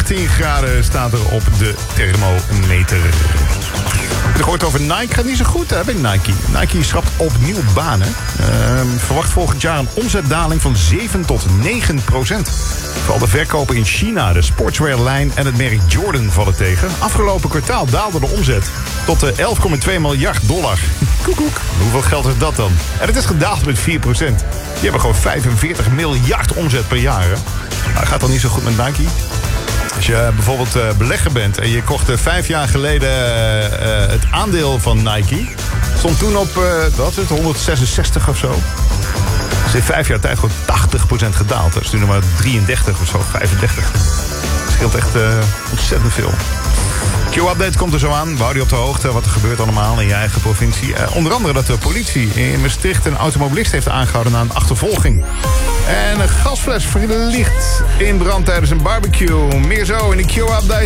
18 graden staat er op de thermometer. Je hoort over Nike, gaat niet zo goed hè, bij Nike. Nike schrapt opnieuw banen. Verwacht volgend jaar een omzetdaling van 7 tot 9%. Vooral de verkopen in China, de sportswearlijn en het merk Jordan vallen tegen. Afgelopen kwartaal daalde de omzet tot $11,2 miljard. Koekoek. Hoeveel geld is dat dan? En het is gedaald met 4%. Die hebben gewoon 45 miljard omzet per jaar. Hè? Nou, gaat dan niet zo goed met Nike? Als je bijvoorbeeld belegger bent en je kocht 5 jaar geleden het aandeel van Nike. Stond toen op, wat is het, 166 of zo. Dus in 5 jaar tijd gewoon 80% gedaald. Dat is nu nog maar 33 of zo, 35. Dat scheelt echt ontzettend veel. Q-update komt er zo aan. We houden je op de hoogte wat er gebeurt allemaal in je eigen provincie. Onder andere dat de politie in Maastricht een automobilist heeft aangehouden na een achtervolging. En een gasfles vliegt in brand tijdens een barbecue. Meer zo in de Q-update.